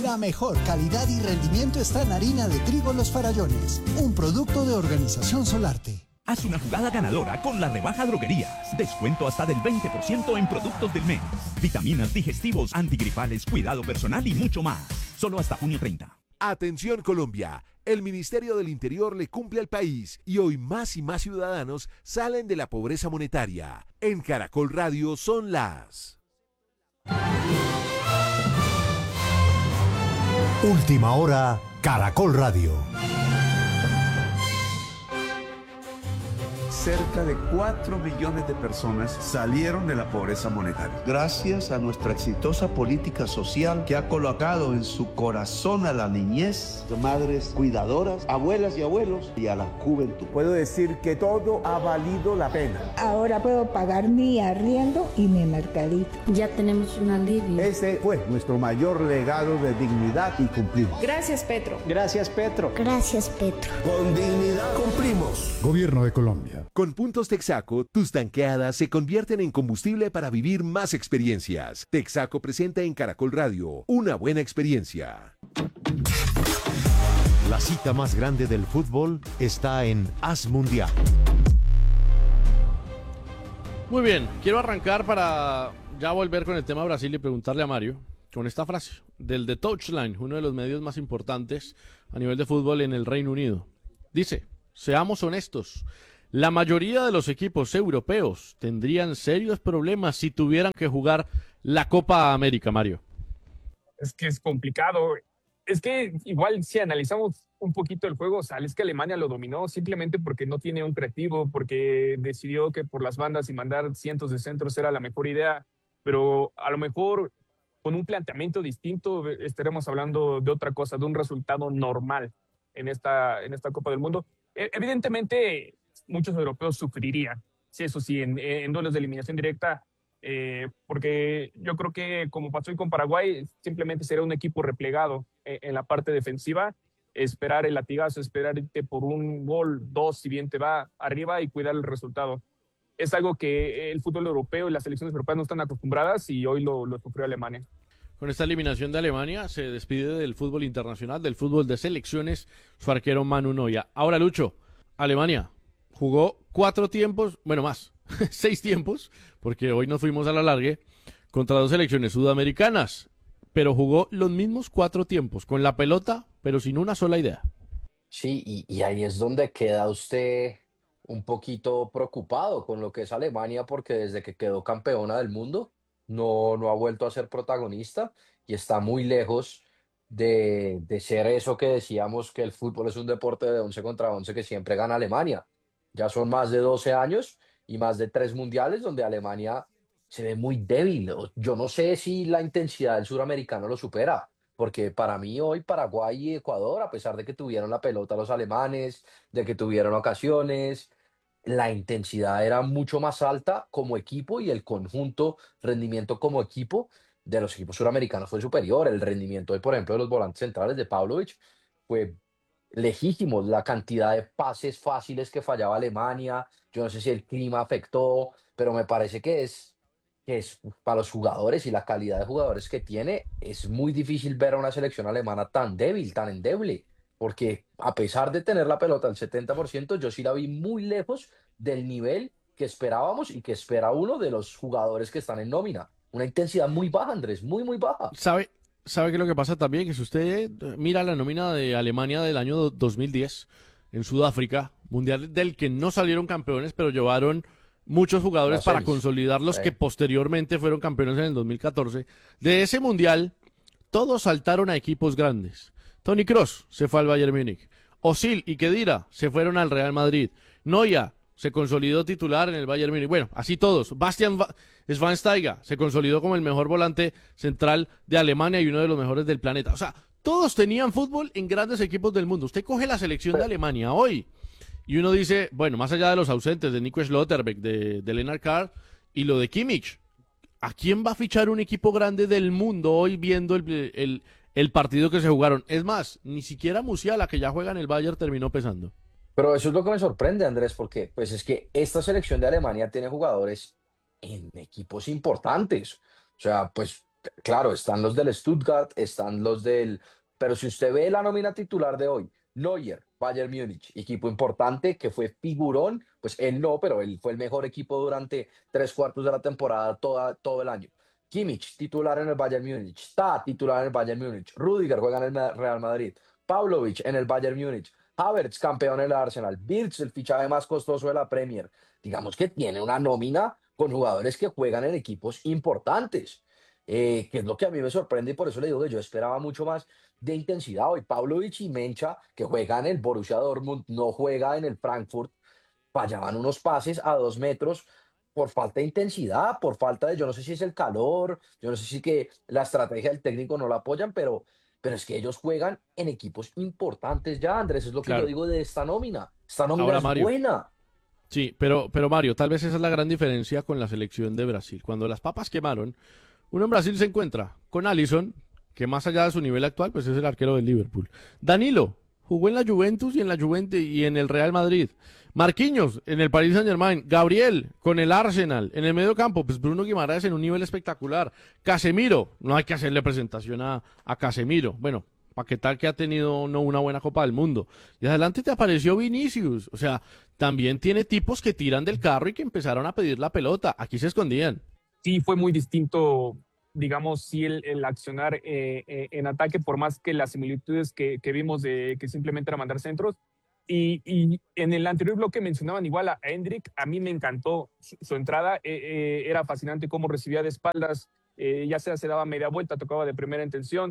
La mejor calidad y rendimiento está en harina de trigo Los Farallones, un producto de Organización Solarte. Haz una jugada ganadora con la rebaja Droguerías. Descuento hasta del 20% en productos del mes. Vitaminas, digestivos, antigripales, cuidado personal y mucho más. Solo hasta junio 30. Atención Colombia, el Ministerio del Interior le cumple al país y hoy más y más ciudadanos salen de la pobreza monetaria. En Caracol Radio son las... Última hora, Caracol Radio. Cerca de 4 millones de personas salieron de la pobreza monetaria. Gracias a nuestra exitosa política social que ha colocado en su corazón a la niñez, madres cuidadoras, abuelas y abuelos y a la juventud. Puedo decir que todo ha valido la pena. Ahora puedo pagar mi arriendo y mi mercadito. Ya tenemos un alivio. Ese fue nuestro mayor legado de dignidad y cumplimos. Gracias, Petro. Gracias, Petro. Gracias, Petro. Con dignidad cumplimos. Gobierno de Colombia. Con puntos Texaco, tus tanqueadas se convierten en combustible para vivir más experiencias. Texaco presenta en Caracol Radio una buena experiencia. La cita más grande del fútbol está en As Mundial. Muy bien, quiero arrancar para ya volver con el tema Brasil y preguntarle a Mario con esta frase del The Touchline, uno de los medios más importantes a nivel de fútbol en el Reino Unido. Dice, seamos honestos. La mayoría de los equipos europeos tendrían serios problemas si tuvieran que jugar la Copa América, Mario. Es que es complicado. Es que igual si analizamos un poquito el juego, es que Alemania lo dominó simplemente porque no tiene un creativo, porque decidió que por las bandas y mandar cientos de centros era la mejor idea, pero a lo mejor con un planteamiento distinto estaremos hablando de otra cosa, de un resultado normal en esta Copa del Mundo. Evidentemente muchos europeos sufrirían, sí, eso sí, en duelos de eliminación directa, porque yo creo que como pasó hoy con Paraguay, simplemente será un equipo replegado en la parte defensiva, esperar el latigazo, esperar irte por un gol, dos, si bien te va arriba y cuidar el resultado. Es algo que el fútbol europeo y las selecciones europeas no están acostumbradas y hoy lo sufrió Alemania. Con esta eliminación de Alemania se despide del fútbol internacional, del fútbol de selecciones, su arquero Manu Neuer. Ahora, Lucho, Alemania jugó 4 tiempos, bueno más, 6 tiempos, porque hoy nos fuimos a la largue, contra 2 selecciones sudamericanas, pero jugó los mismos 4 tiempos, con la pelota, pero sin una sola idea. Sí, y ahí es donde queda usted un poquito preocupado con lo que es Alemania, porque desde que quedó campeona del mundo no ha vuelto a ser protagonista y está muy lejos de ser eso que decíamos que el fútbol es un deporte de 11 contra 11 que siempre gana Alemania. Ya son más de 12 años y más de 3 mundiales donde Alemania se ve muy débil. Yo no sé si la intensidad del suramericano lo supera, porque para mí hoy Paraguay y Ecuador, a pesar de que tuvieron la pelota los alemanes, de que tuvieron ocasiones, la intensidad era mucho más alta como equipo y el conjunto rendimiento como equipo de los equipos suramericanos fue superior. El rendimiento hoy, por ejemplo, de los volantes centrales de Pavlovic fue legítimo. La cantidad de pases fáciles que fallaba Alemania, yo no sé si el clima afectó, pero me parece que es para los jugadores y la calidad de jugadores que tiene, es muy difícil ver a una selección alemana tan débil, tan endeble, porque a pesar de tener la pelota al 70%, yo sí la vi muy lejos del nivel que esperábamos y que espera uno de los jugadores que están en nómina. Una intensidad muy baja, Andrés, muy, muy baja. ¿Sabe qué es lo que pasa también? Que si usted mira la nómina de Alemania del año 2010 en Sudáfrica, mundial del que no salieron campeones, pero llevaron muchos jugadores para consolidar los que posteriormente fueron campeones en el 2014. De ese mundial, todos saltaron a equipos grandes. Toni Kroos se fue al Bayern Múnich. Özil y Khedira se fueron al Real Madrid. Neuer se consolidó titular en el Bayern Múnich. Bueno, así todos. Bastian Schweinsteiger se consolidó como el mejor volante central de Alemania y uno de los mejores del planeta. O sea, todos tenían fútbol en grandes equipos del mundo. Usted coge la selección de Alemania hoy y uno dice, bueno, más allá de los ausentes de Nico Schlotterbeck, de Lennart Karl y lo de Kimmich, ¿a quién va a fichar un equipo grande del mundo hoy viendo el partido que se jugaron? Es más, ni siquiera Musiala, que ya juega en el Bayern, terminó pesando. Pero eso es lo que me sorprende, Andrés, porque pues es que esta selección de Alemania tiene jugadores en equipos importantes. O sea, pues Claro, están los del Stuttgart, están los del... Pero si usted ve la nómina titular de hoy, Neuer, Bayern Múnich, equipo importante que fue figurón, pues él no, pero él fue el mejor equipo durante 3/4 de la temporada, todo el año. Kimmich, titular en el Bayern Múnich, Tah, titular en el Bayern Múnich, Rüdiger juega en el Real Madrid, Pavlovic en el Bayern Múnich, Havertz campeón en el Arsenal, Wirtz el fichaje más costoso de la Premier. Digamos que tiene una nómina con jugadores que juegan en equipos importantes, que es lo que a mí me sorprende y por eso le digo que yo esperaba mucho más de intensidad. Hoy Pavlovic y Mencha, que juegan en el Borussia Dortmund, no juega en el Frankfurt, fallaban unos pases a 2 metros por falta de intensidad, por falta de, yo no sé si es el calor, yo no sé si que la estrategia del técnico no la apoyan, pero es que ellos juegan en equipos importantes ya, Andrés, es lo que yo digo de esta nómina. Esta nómina Ahora, es Mario, buena. Sí, pero Mario, tal vez esa es la gran diferencia con la selección de Brasil. Cuando las papas quemaron, uno en Brasil se encuentra con Alisson, que más allá de su nivel actual, pues es el arquero del Liverpool. Danilo jugó en la Juventus y en el Real Madrid. Marquinhos en el Paris Saint-Germain. Gabriel con el Arsenal. En el medio campo, pues Bruno Guimaraes en un nivel espectacular. Casemiro, no hay que hacerle presentación a Casemiro. Bueno, ¿para qué tal que ha tenido no una buena Copa del Mundo? Y adelante te apareció Vinicius. O sea, también tiene tipos que tiran del carro y que empezaron a pedir la pelota. Aquí se escondían. Sí, fue muy distinto, digamos, sí, el accionar en ataque, por más que las similitudes que vimos de que simplemente era mandar centros. Y en el anterior bloque mencionaban igual a Endrick. A mí me encantó su entrada. Era fascinante cómo recibía de espaldas, ya sea se daba media vuelta, tocaba de primera intención.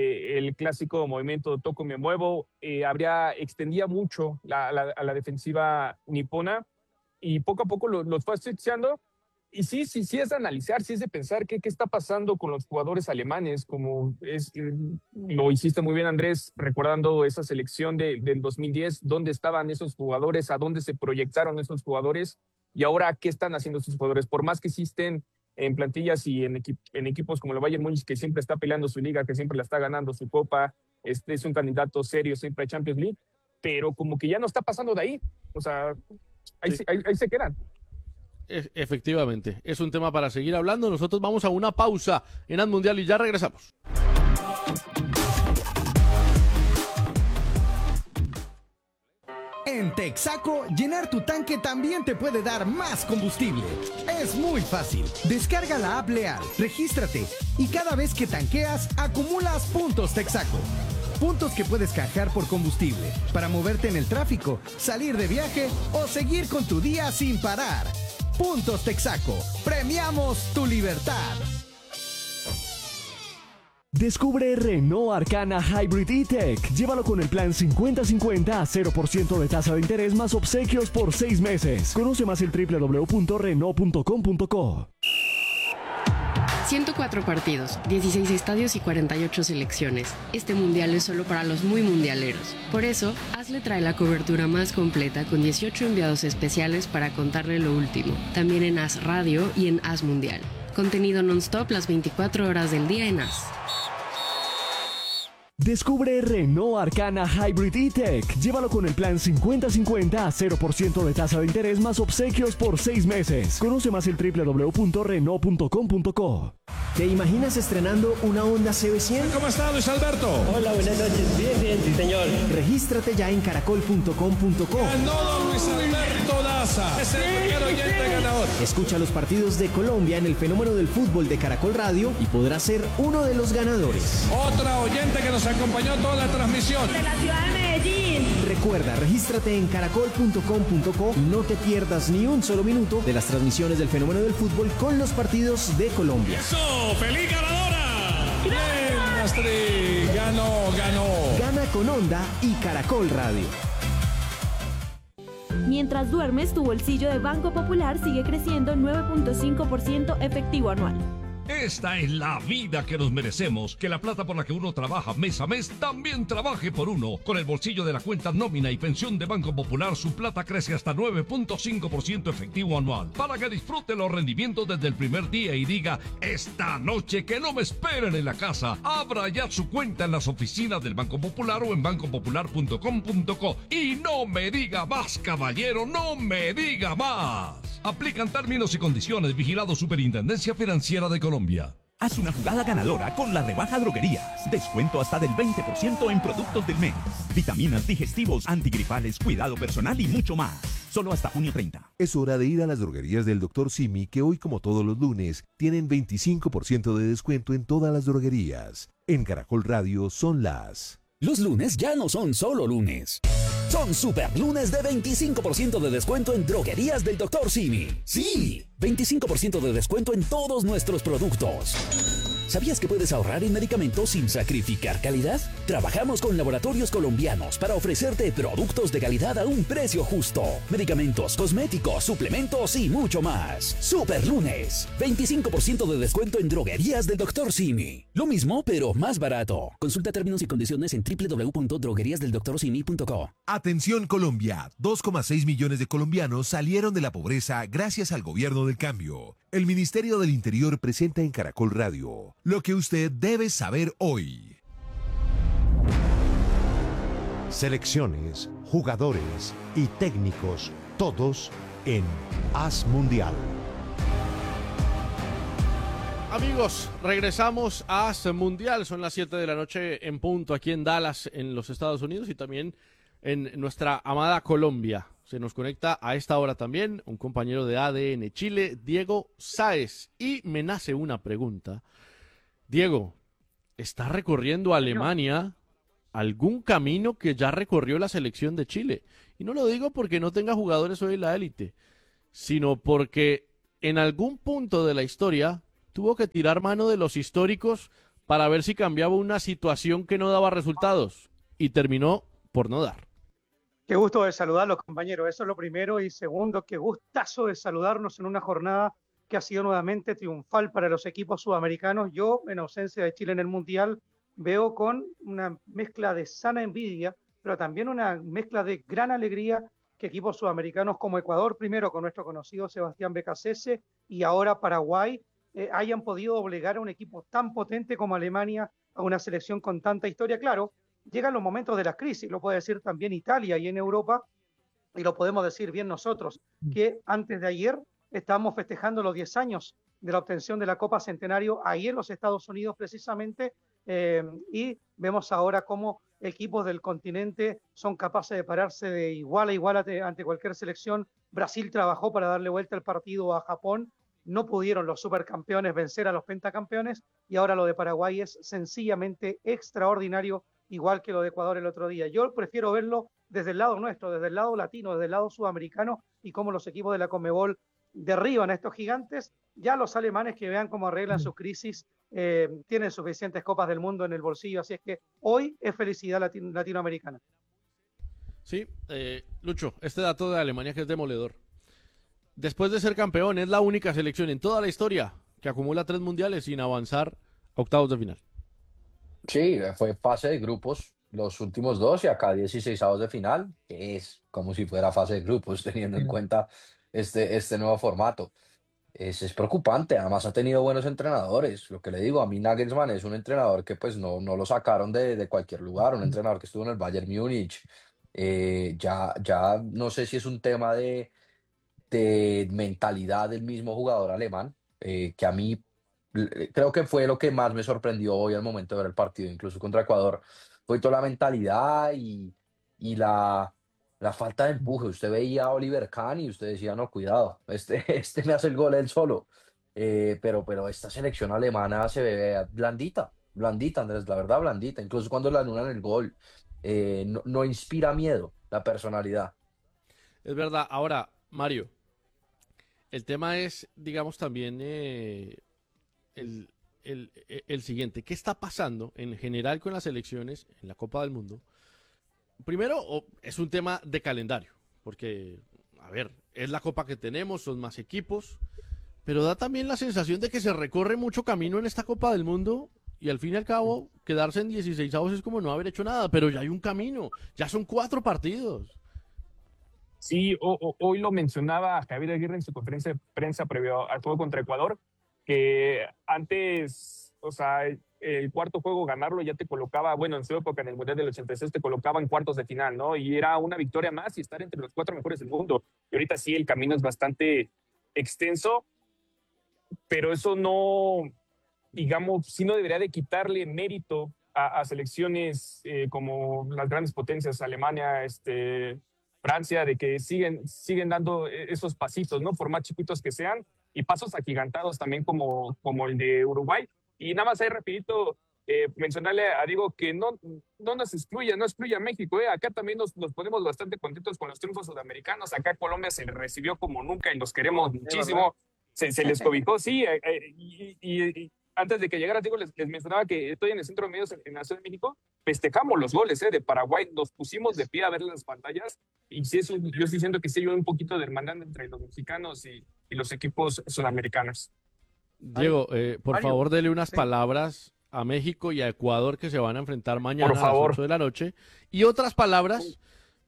El clásico movimiento toco me muevo, extendía mucho a la defensiva nipona y poco a poco los fue asfixiando. Y sí es de analizar, sí es de pensar qué está pasando con los jugadores alemanes, lo hiciste muy bien, Andrés, recordando esa selección del 2010, dónde estaban esos jugadores, a dónde se proyectaron esos jugadores y ahora qué están haciendo esos jugadores, por más que existen en plantillas y en equipos como el Bayern Múnich, que siempre está peleando su liga, que siempre la está ganando su copa, es un candidato serio siempre a Champions League, pero como que ya no está pasando de ahí, o sea, ahí se quedan. Efectivamente, es un tema para seguir hablando. Nosotros vamos a una pausa en Az Mundial y ya regresamos. En Texaco, llenar tu tanque también te puede dar más combustible. Es muy fácil. Descarga la app Leal, regístrate y cada vez que tanqueas, acumulas puntos Texaco. Puntos que puedes canjear por combustible para moverte en el tráfico, salir de viaje o seguir con tu día sin parar. Puntos Texaco. Premiamos tu libertad. Descubre Renault Arcana Hybrid E-Tech. Llévalo con el plan 50-50 a 0% de tasa de interés más obsequios por 6 meses. Conoce más el www.renault.com.co. 104 partidos, 16 estadios y 48 selecciones. Este mundial es solo para los muy mundialeros. Por eso, Hazle trae la cobertura más completa con 18 enviados especiales para contarle lo último. También en Haz Radio y en Haz Mundial. Contenido non-stop las 24 horas del día en Haz. Descubre Renault Arcana Hybrid E-Tech. Llévalo con el plan 50-50 a 0% de tasa de interés más obsequios por 6 meses. Conoce más el www.renault.com.co. ¿Te imaginas estrenando una Honda CB100? ¿Cómo está, Luis Alberto? Hola, buenas noches. Bien, sí, señor. Regístrate ya en caracol.com.co. Ganó Luis Alberto Daza. Es el primer oyente ganador. Escucha los partidos de Colombia en el fenómeno del fútbol de Caracol Radio y podrás ser uno de los ganadores. Otra oyente que nos acompañó toda la transmisión. De la ciudad de Medellín. Recuerda, regístrate en caracol.com.co y no te pierdas ni un solo minuto de las transmisiones del fenómeno del fútbol con los partidos de Colombia. ¡Eso! ¡Feliz ganadora! ¡Bien, Astrid! Ganó. Gana con Honda y Caracol Radio. Mientras duermes, tu bolsillo de Banco Popular sigue creciendo 9.5% efectivo anual. Esta es la vida que nos merecemos, que la plata por la que uno trabaja mes a mes también trabaje por uno. Con el bolsillo de la cuenta nómina y pensión de Banco Popular, su plata crece hasta 9.5% efectivo anual, para que disfrute los rendimientos desde el primer día y diga, esta noche que no me esperen en la casa. Abra ya su cuenta en las oficinas del Banco Popular o en bancopopular.com.co. Y no me diga más, caballero, no me diga más. Aplican términos y condiciones. Vigilado Superintendencia Financiera de Colombia. Haz una jugada ganadora con la rebaja Droguerías. Descuento hasta del 20% en productos del mes. Vitaminas, digestivos, antigripales, cuidado personal y mucho más. Solo hasta junio 30. Es hora de ir a las droguerías del Dr. Simi, que hoy, como todos los lunes, tienen 25% de descuento en todas las droguerías. En Caracol Radio son las... Los lunes ya no son solo lunes. Son super lunes de 25% de descuento en droguerías del Dr. Simi. ¡Sí! 25% de descuento en todos nuestros productos. ¿Sabías que puedes ahorrar en medicamentos sin sacrificar calidad? Trabajamos con laboratorios colombianos para ofrecerte productos de calidad a un precio justo. Medicamentos, cosméticos, suplementos y mucho más. Super lunes. 25% de descuento en droguerías del Dr. Simi. Lo mismo, pero más barato. Consulta términos y condiciones en www.drogueriasdeldoctorsimi.co. Atención Colombia, 2,6 millones de colombianos salieron de la pobreza gracias al gobierno del cambio. El Ministerio del Interior presenta en Caracol Radio lo que usted debe saber hoy. Selecciones, jugadores y técnicos, todos en Haz Mundial. Amigos, regresamos a Haz Mundial. Son las 7 de la noche en punto aquí en Dallas, en los Estados Unidos, y también en nuestra amada Colombia. Se nos conecta a esta hora también un compañero de ADN Chile, Diego Sáez. Y me nace una pregunta. Diego, ¿está recorriendo Alemania algún camino que ya recorrió la selección de Chile? Y no lo digo porque no tenga jugadores hoy en la élite, sino porque en algún punto de la historia tuvo que tirar mano de los históricos para ver si cambiaba una situación que no daba resultados, y terminó por no dar. Qué gusto de saludarlos, compañeros. Eso es lo primero. Y segundo, qué gustazo de saludarnos en una jornada que ha sido nuevamente triunfal para los equipos sudamericanos. Yo, en ausencia de Chile en el Mundial, veo con una mezcla de sana envidia, pero también una mezcla de gran alegría que equipos sudamericanos como Ecuador, primero con nuestro conocido Sebastián Becasese, y ahora Paraguay, hayan podido obligar a un equipo tan potente como Alemania, a una selección con tanta historia. Claro, llegan los momentos de la crisis, lo puede decir también Italia y en Europa, y lo podemos decir bien nosotros, que antes de ayer estábamos festejando los 10 años de la obtención de la Copa Centenario ahí en los Estados Unidos precisamente, y vemos ahora cómo equipos del continente son capaces de pararse de igual a igual ante cualquier selección. Brasil trabajó para darle vuelta al partido a Japón, no pudieron los supercampeones vencer a los pentacampeones, y ahora lo de Paraguay es sencillamente extraordinario, igual que lo de Ecuador el otro día. Yo prefiero verlo desde el lado nuestro, desde el lado latino, desde el lado sudamericano, y cómo los equipos de la Conmebol derriban a estos gigantes. Ya los alemanes, que vean cómo arreglan sus crisis, tienen suficientes copas del mundo en el bolsillo, así es que hoy es felicidad latinoamericana. Sí, Lucho, este dato de Alemania que es demoledor. Después de ser campeón, es la única selección en toda la historia que acumula 3 mundiales sin avanzar a octavos de final. Sí, fue fase de grupos los últimos 2 y acá 16avos de final. Es como si fuera fase de grupos, teniendo en cuenta este nuevo formato. Es preocupante. Además ha tenido buenos entrenadores. Lo que le digo, a mí Nagelsmann es un entrenador que pues no lo sacaron de cualquier lugar, un entrenador que estuvo en el Bayern Múnich. Ya no sé si es un tema de mentalidad del mismo jugador alemán, que a mí creo que fue lo que más me sorprendió hoy al momento de ver el partido, incluso contra Ecuador. Fue toda la mentalidad y la falta de empuje. Usted veía a Oliver Kahn y usted decía, no, cuidado, este me hace el gol él solo. Pero esta selección alemana se ve blandita, Andrés, la verdad, blandita. Incluso cuando le anulan el gol, no inspira miedo la personalidad. Es verdad. Ahora, Mario, el tema es, digamos, también el siguiente. ¿Qué está pasando en general con las selecciones en la Copa del Mundo? Primero, es un tema de calendario, porque, a ver, es la Copa que tenemos, son más equipos, pero da también la sensación de que se recorre mucho camino en esta Copa del Mundo, y al fin y al cabo, quedarse en 16avos es como no haber hecho nada, pero ya hay un camino, ya son 4 partidos. Sí, hoy lo mencionaba Javier Aguirre en su conferencia de prensa previo al juego contra Ecuador, que antes, o sea, el cuarto juego ganarlo ya te colocaba, bueno, en su época, en el Mundial del 86, te colocaba en cuartos de final, ¿no? Y era una victoria más y estar entre los 4 mejores del mundo. Y ahorita sí, el camino es bastante extenso, pero eso no digamos, sí no debería de quitarle mérito a selecciones como las grandes potencias, Alemania, Francia, de que siguen dando esos pasitos, ¿no? Por más chiquitos que sean, y pasos agigantados también como el de Uruguay. Y nada más ahí rapidito, mencionarle a Diego que no nos excluya, no excluya a México. Acá también nos ponemos bastante contentos con los triunfos sudamericanos. Acá Colombia se les recibió como nunca y los queremos muchísimo. Se les cobijó, sí. Y antes de que llegara, Diego, les mencionaba que estoy en el Centro de Medios en la Ciudad de México. Festejamos los goles de Paraguay, nos pusimos de pie a ver las pantallas. Y sí, eso, yo estoy diciendo que sí hay un poquito de hermandad entre los mexicanos y los equipos sudamericanos. Diego, por favor, dele unas palabras a México y a Ecuador que se van a enfrentar mañana a las 8 de la noche. Y otras palabras,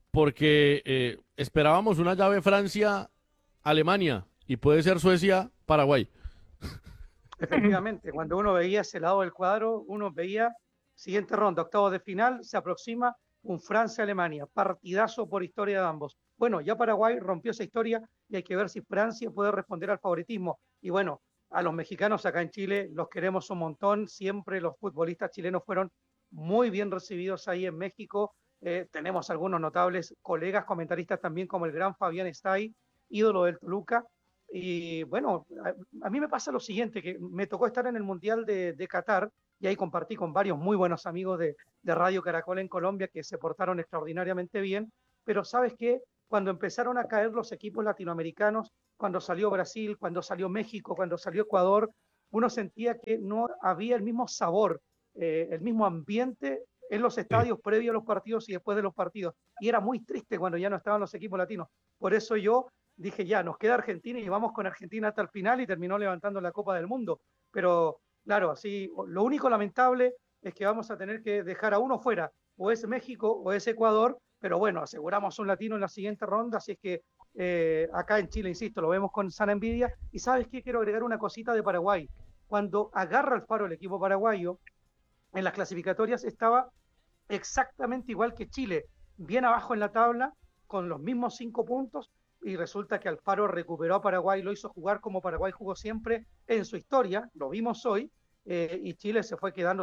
porque esperábamos una llave Francia-Alemania y puede ser Suecia-Paraguay. Efectivamente, cuando uno veía ese lado del cuadro, uno veía siguiente ronda, octavos de final, se aproxima un Francia-Alemania, partidazo por historia de ambos. Bueno, ya Paraguay rompió esa historia y hay que ver si Francia puede responder al favoritismo. Y bueno, a los mexicanos acá en Chile los queremos un montón, siempre los futbolistas chilenos fueron muy bien recibidos ahí en México. Tenemos algunos notables colegas comentaristas también, como el gran Fabián Estay, ídolo del Toluca. Y bueno, a mí me pasa lo siguiente, que me tocó estar en el Mundial de Qatar y ahí compartí con varios muy buenos amigos de Radio Caracol en Colombia que se portaron extraordinariamente bien, pero ¿sabes qué? Cuando empezaron a caer los equipos latinoamericanos, cuando salió Brasil, cuando salió México, cuando salió Ecuador, uno sentía que no había el mismo sabor, el mismo ambiente en los estadios previo a los partidos y después de los partidos. Y era muy triste cuando ya no estaban los equipos latinos. Por eso yo dije, ya, nos queda Argentina y vamos con Argentina hasta el final, y terminó levantando la Copa del Mundo. Pero, claro, así, lo único lamentable es que vamos a tener que dejar a uno fuera, o es México o es Ecuador, pero bueno, aseguramos un latino en la siguiente ronda, así es que acá en Chile, insisto, lo vemos con sana envidia. Y ¿sabes qué? Quiero agregar una cosita de Paraguay. Cuando agarra el Faro el equipo paraguayo, en las clasificatorias estaba exactamente igual que Chile, bien abajo en la tabla, con los mismos 5 puntos, y resulta que Alfaro recuperó a Paraguay, lo hizo jugar como Paraguay jugó siempre en su historia, lo vimos hoy, y Chile se fue quedando,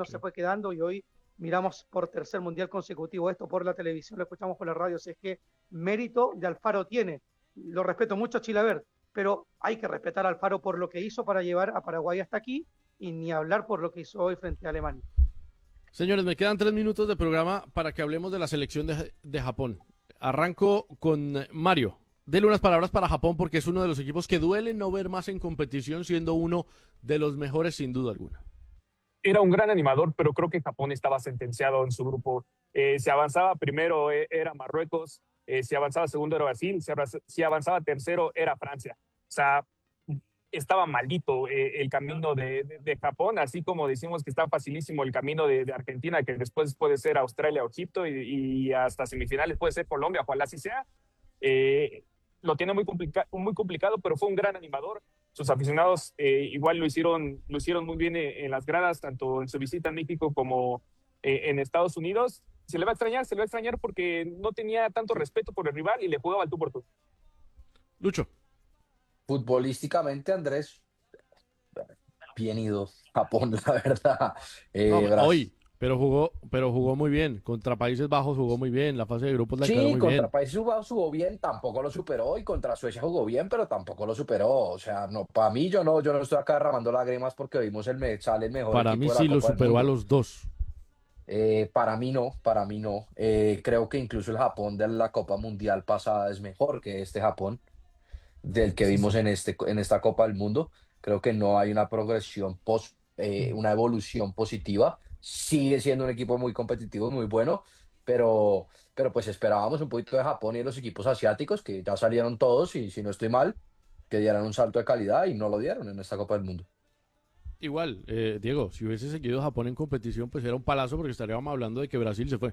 y hoy miramos por tercer mundial consecutivo esto por la televisión, lo escuchamos por la radio. Así es que mérito de Alfaro tiene. Lo respeto mucho a Chilaver, pero hay que respetar a Alfaro por lo que hizo para llevar a Paraguay hasta aquí, y ni hablar por lo que hizo hoy frente a Alemania. Señores, me quedan 3 minutos de programa para que hablemos de la selección de Japón. Arranco con Mario. Dele unas palabras para Japón, porque es uno de los equipos que duele no ver más en competición, siendo uno de los mejores sin duda alguna. Era un gran animador, pero creo que Japón estaba sentenciado en su grupo. Si avanzaba primero era Marruecos, si avanzaba segundo era Brasil, si avanzaba tercero era Francia. O sea, estaba maldito el camino de Japón, así como decimos que está facilísimo el camino de Argentina, que después puede ser Australia o Egipto, y hasta semifinales puede ser Colombia, ojalá así sea. Lo tiene muy complicado, pero fue un gran animador. Sus aficionados igual lo hicieron muy bien en las gradas, tanto en su visita a México como en Estados Unidos. Se le va a extrañar porque no tenía tanto respeto por el rival y le jugaba al tú por tú. Lucho. Futbolísticamente, Andrés, bien ido Japón, la verdad. Hoy, pero jugó muy bien. Contra Países Bajos jugó muy bien. La fase de grupos la quedó muy bien. Sí, contra Países Bajos jugó bien, tampoco lo superó. Y contra Suecia jugó bien, pero tampoco lo superó. O sea, no, para mí, yo no estoy acá derramando lágrimas porque vimos sale el mejor. Para mí sí lo superó a los dos. Para mí no. Creo que incluso el Japón de la Copa Mundial pasada es mejor que este Japón del que vimos en esta Copa del Mundo. Creo que no hay una progresión una evolución positiva. Sigue siendo un equipo muy competitivo, muy bueno, pero pues esperábamos un poquito de Japón y de los equipos asiáticos, que ya salieron todos, y si no estoy mal, que dieran un salto de calidad, y no lo dieron en esta Copa del Mundo. Igual, Diego, si hubiese seguido Japón en competición, pues era un palazo, porque estaríamos hablando de que Brasil se fue.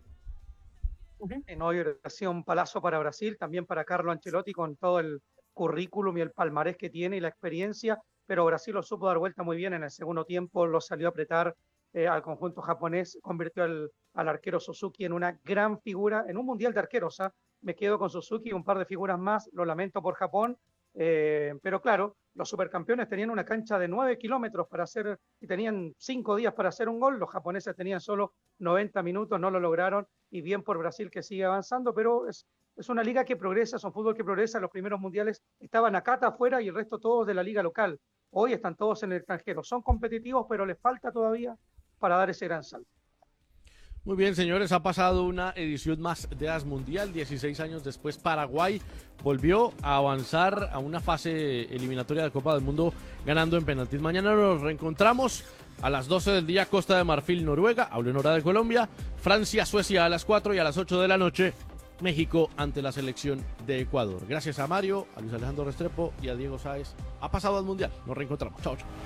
No hubiera sido un palazo para Brasil, también para Carlo Ancelotti, con todo el currículum y el palmarés que tiene y la experiencia, pero Brasil lo supo dar vuelta muy bien en el segundo tiempo, lo salió a apretar al conjunto japonés, convirtió al arquero Suzuki en una gran figura, en un mundial de arqueros. Me quedo con Suzuki y un par de figuras más, lo lamento por Japón, Pero claro, los supercampeones tenían una cancha de 9 kilómetros para hacer, y tenían 5 días para hacer un gol. Los japoneses tenían solo 90 minutos, no lo lograron, y bien por Brasil que sigue avanzando, pero es una liga que progresa, es un fútbol que progresa. Los primeros mundiales estaban acá afuera y el resto todos de la liga local. Hoy están todos en el extranjero. Son competitivos, pero les falta todavía para dar ese gran salto. Muy bien, señores, ha pasado una edición más de AS Mundial. 16 años después, Paraguay volvió a avanzar a una fase eliminatoria de Copa del Mundo ganando en penaltis. Mañana nos reencontramos a las 12 del día, Costa de Marfil, Noruega, a una hora de Colombia, Francia, Suecia a las 4 y a las 8 de la noche, México ante la selección de Ecuador. Gracias a Mario, a Luis Alejandro Restrepo y a Diego Sáez. Ha pasado al Mundial. Nos reencontramos. Chao, chao.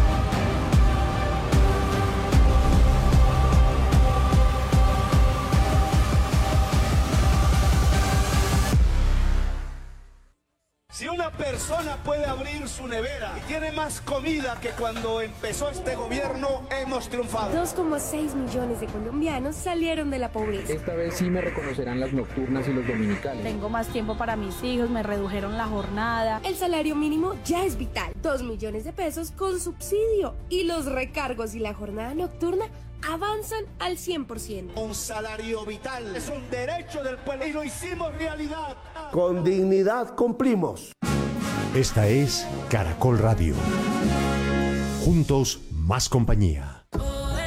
Si una persona puede abrir su nevera y tiene más comida que cuando empezó este gobierno, hemos triunfado. 2,6 millones de colombianos salieron de la pobreza. Esta vez sí me reconocerán las nocturnas y los dominicales. Tengo más tiempo para mis hijos, me redujeron la jornada. El salario mínimo ya es vital. 2 millones de pesos con subsidio. Y los recargos y la jornada nocturna avanzan al 100%. Un salario vital es un derecho del pueblo y lo hicimos realidad. Con dignidad cumplimos. Esta es Caracol Radio. Juntos, más compañía.